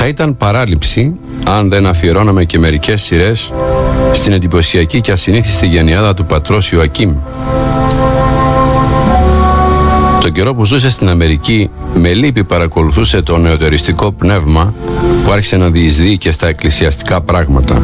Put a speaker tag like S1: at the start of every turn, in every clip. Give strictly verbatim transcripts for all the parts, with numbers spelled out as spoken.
S1: Θα ήταν παράληψη αν δεν αφιερώναμε και μερικές σειρές στην εντυπωσιακή και ασυνήθιστη γενιάδα του πατρός Ιωακίμ. Τον καιρό που ζούσε στην Αμερική, με λύπη παρακολουθούσε το νεωτεριστικό πνεύμα που άρχισε να διεισδύει και στα εκκλησιαστικά πράγματα.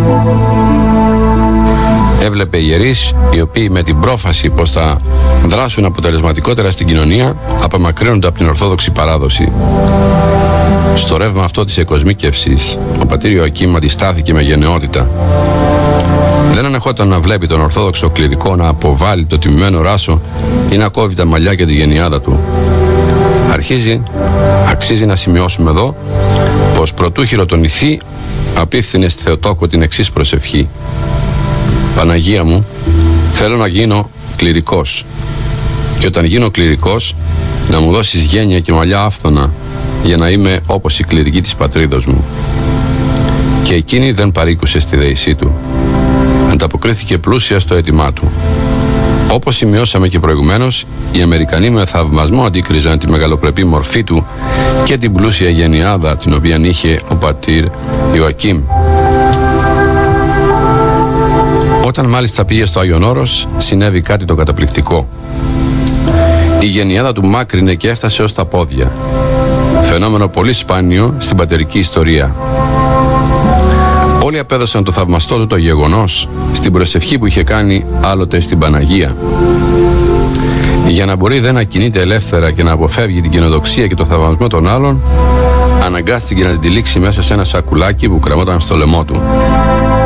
S1: Έβλεπε ιερείς οι οποίοι με την πρόφαση πως θα δράσουν αποτελεσματικότερα στην κοινωνία απομακρύνονται από την ορθόδοξη παράδοση. Στο ρεύμα αυτό της εκοσμίκευσης, ο πατήρ Ιωακίμ αντιστάθηκε με γενναιότητα. Δεν ανεχόταν να βλέπει τον ορθόδοξο κληρικό να αποβάλει το τιμημένο ράσο ή να κόβει τα μαλλιά και τη γενιάδα του. Αρχίζει, αξίζει να σημειώσουμε εδώ πως προτού χειροτονηθεί απίφθινε στη Θεοτόκο την εξής προσευχή: Παναγία μου, θέλω να γίνω κληρικός, και όταν γίνω κληρικός να μου δώσεις γένεια και μαλλιά άφθονα για να είμαι όπως η κληρική της πατρίδος μου. Και εκείνη δεν παρήκουσε στη δεησή του. Ανταποκρίθηκε πλούσια στο αίτημά του. Όπως σημειώσαμε και προηγουμένως, οι Αμερικανοί με θαυμασμό αντίκριζαν τη μεγαλοπρεπή μορφή του και την πλούσια γενιάδα την οποία είχε ο πατήρ Ιωακίμ. Όταν μάλιστα πήγε στο Άγιον Όρος, συνέβη κάτι το καταπληκτικό. Η γενιάδα του μάκρυνε και έφτασε ως τα πόδια. Φαινόμενο πολύ σπάνιο στην πατερική ιστορία. Όλοι απέδωσαν το θαυμαστό του το γεγονός στην προσευχή που είχε κάνει άλλοτε στην Παναγία. Για να μπορεί δεν να κινείται ελεύθερα και να αποφεύγει την κοινοδοξία και το θαυμασμό των άλλων, αναγκάστηκε να την τυλίξει μέσα σε ένα σακουλάκι που κρεμόταν στο λαιμό του.